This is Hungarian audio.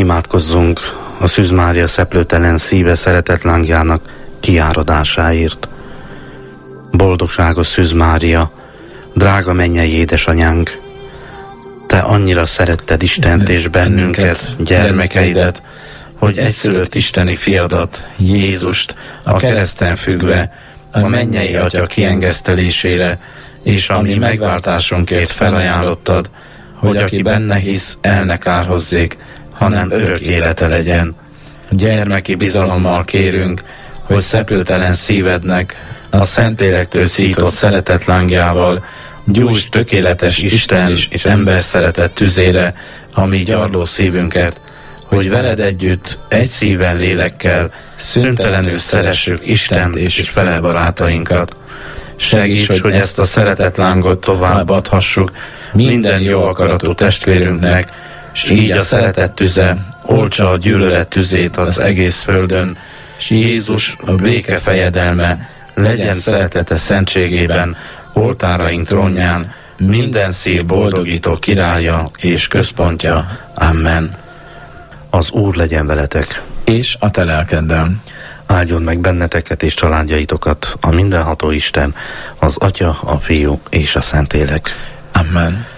Imádkozzunk a Szűz Mária szeplőtelen szíve szeretetlángjának kiáradásáért. Boldogságos Szűz Mária, drága mennyei édesanyánk, Te annyira szeretted Istent és bennünket, gyermekeidet, hogy egyszülött isteni fiadat, Jézust, a kereszten függve, a mennyei Atya kiengesztelésére és a mi megváltásunkért felajánlottad, hogy aki benne hisz, el ne kárhozzék, hanem örök élete legyen. Gyermeki bizalommal kérünk, hogy szeplőtelen szívednek, a Szentlélektől szított szeretetlángjával gyújtsd tökéletes Isten és ember szeretet tüzére a mi gyarló szívünket, hogy veled együtt, egy szívvel, lélekkel szüntelenül szeressük Istent és fele barátainkat. Segíts, hogy ezt a szeretetlángot továbbadhassuk minden jó akaratú testvérünknek, s így a szeretet tüze oltsa a gyűlölet tüzét az egész földön, s Jézus, a béke fejedelme, legyen szeretete szentségében, oltáraink trónján, minden szív boldogító királya és központja. Amen. Az Úr legyen veletek. És a te lelkeddel. Áldjon meg benneteket és családjaitokat a mindenható Isten, az Atya, a Fiú és a Szentlélek. Amen.